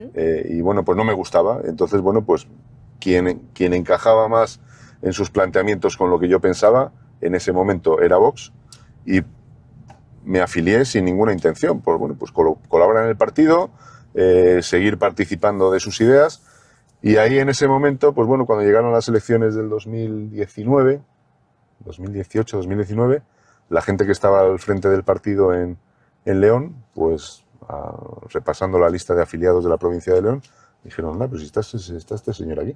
y bueno, pues no me gustaba. Entonces, bueno, pues quien encajaba más en sus planteamientos con lo que yo pensaba en ese momento era Vox, y me afilié sin ninguna intención, por bueno, pues colaborar en el partido, seguir participando de sus ideas. Y ahí en ese momento, pues bueno, cuando llegaron las elecciones del 2019, 2018, 2019, la gente que estaba al frente del partido en León, pues repasando la lista de afiliados de la provincia de León, dijeron, no, pues está este señor aquí.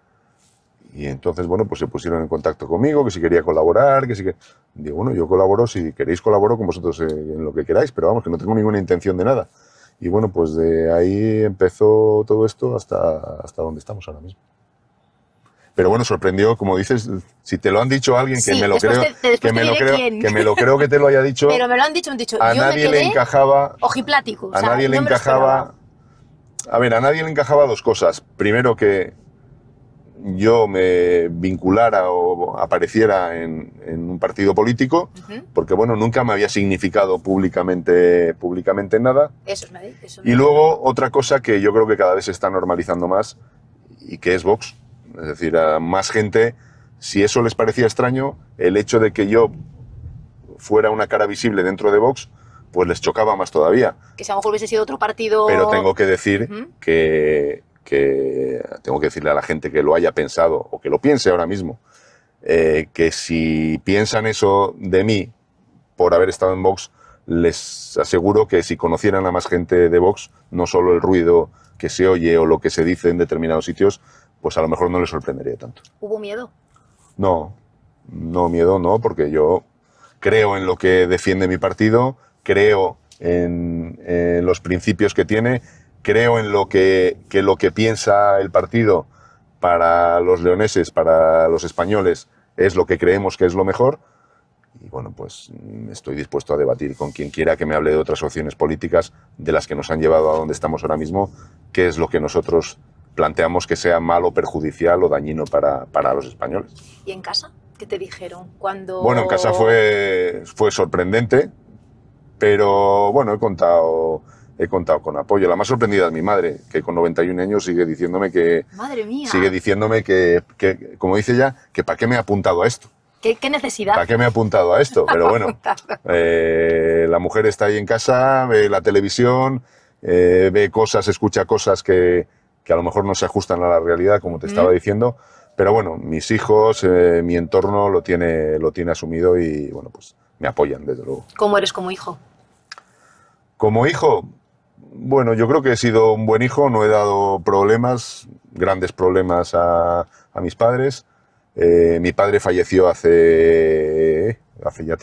Y entonces, bueno, pues se pusieron en contacto conmigo, que si quería colaborar, que si que... Digo, bueno, yo colaboro, si queréis colaboro con vosotros en lo que queráis, pero vamos, que no tengo ninguna intención de nada. Y bueno, pues de ahí empezó todo esto hasta donde estamos ahora mismo. Pero bueno, sorprendió, como dices, si te lo han dicho alguien, Sí, que me lo después creo, te, después te diré quién. que me lo creo que te lo haya dicho, Pero me lo han dicho, a yo me nadie le quedé encajaba, ojiplático, o a sea, nadie le no me lo esperaba. encajaba, a ver, a nadie le encajaba dos cosas. Primero, que yo me vinculara o apareciera en un partido político, porque bueno, nunca me había significado públicamente nada. Eso es nadie. Eso Y luego otra cosa que yo creo que cada vez se está normalizando más, y que es Vox. Es decir, a más gente, si eso les parecía extraño, el hecho de que yo fuera una cara visible dentro de Vox, pues les chocaba más todavía. Que si a lo mejor hubiese sido otro partido... Pero tengo que decir que tengo que decirle a la gente que lo haya pensado o que lo piense ahora mismo, que si piensan eso de mí por haber estado en Vox, les aseguro que si conocieran a más gente de Vox, no solo el ruido que se oye o lo que se dice en determinados sitios, pues a lo mejor no les sorprendería tanto. ¿Hubo miedo? No, miedo no, porque yo creo en lo que defiende mi partido, creo en los principios que tiene, creo en lo que piensa el partido para los leoneses, para los españoles, es lo que creemos que es lo mejor. Y bueno, pues estoy dispuesto a debatir con quien quiera que me hable de otras opciones políticas de las que nos han llevado a donde estamos ahora mismo, qué es lo que nosotros planteamos que sea malo, perjudicial o dañino para los españoles. ¿Y en casa? ¿Qué te dijeron cuando...? Bueno, en casa fue sorprendente, pero bueno, he contado con apoyo. La más sorprendida es mi madre, que con 91 años sigue diciéndome que... ¡Madre mía! Sigue diciéndome que como dice ella, que para qué me he apuntado a esto. ¿Qué necesidad? ¿Para qué me he apuntado a esto? Pero bueno, la mujer está ahí en casa, ve la televisión, ve cosas, escucha cosas que a lo mejor no se ajustan a la realidad, como te estaba diciendo. Pero bueno, mis hijos, mi entorno lo tiene asumido y bueno, pues me apoyan, desde luego. ¿Cómo eres como hijo? Como hijo, bueno, yo creo que he sido un buen hijo, no he dado problemas, grandes problemas a mis padres. Mi padre falleció hace ya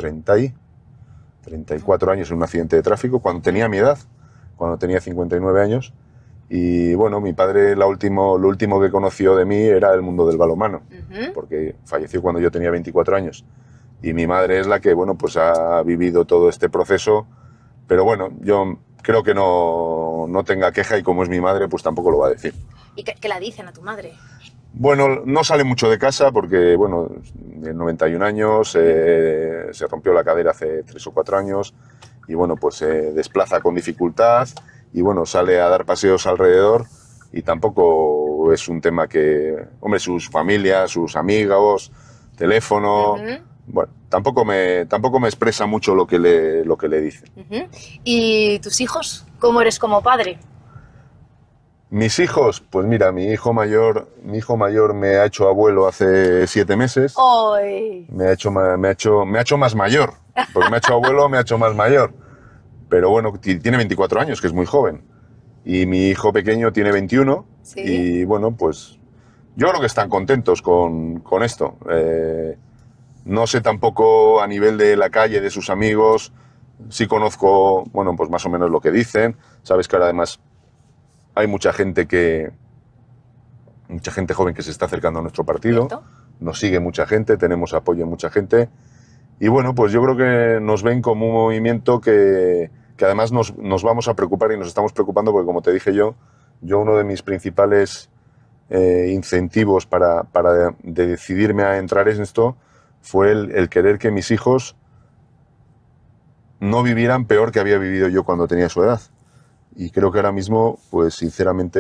34 años en un accidente de tráfico, cuando tenía mi edad, cuando tenía 59 años. Y bueno, mi padre lo último que conoció de mí era el mundo del balonmano, porque falleció cuando yo tenía 24 años. Y mi madre es la que, bueno, pues ha vivido todo este proceso. Pero bueno, yo creo que no tenga queja, y como es mi madre, pues tampoco lo va a decir. ¿Y qué la dicen a tu madre? Bueno, no sale mucho de casa porque, bueno, de 91 años, se rompió la cadera hace 3 o 4 años y, bueno, pues se desplaza con dificultad y, bueno, sale a dar paseos alrededor, y tampoco es un tema que, hombre, sus familias, sus amigos, teléfono, bueno, tampoco me expresa mucho lo que le dicen. ¿Y tus hijos? ¿Cómo eres como padre? Mis hijos, pues mira, mi hijo mayor me ha hecho abuelo hace 7 meses. ¡Ay! Me ha hecho más mayor, porque me ha hecho abuelo, me ha hecho más mayor. Pero bueno, tiene 24 años, que es muy joven. Y mi hijo pequeño tiene 21. ¿Sí? Y bueno, pues yo creo que están contentos con esto. No sé tampoco a nivel de la calle, de sus amigos, sí conozco, bueno, pues más o menos lo que dicen. Sabes que ahora además hay mucha gente joven que se está acercando a nuestro partido. ¿Cierto? Nos sigue mucha gente, tenemos apoyo de mucha gente. Y bueno, pues yo creo que nos ven como un movimiento que además nos vamos a preocupar, y nos estamos preocupando porque, como te dije yo uno de mis principales incentivos para decidirme a entrar en esto fue el querer que mis hijos no vivieran peor que había vivido yo cuando tenía su edad. Y creo que ahora mismo, pues sinceramente,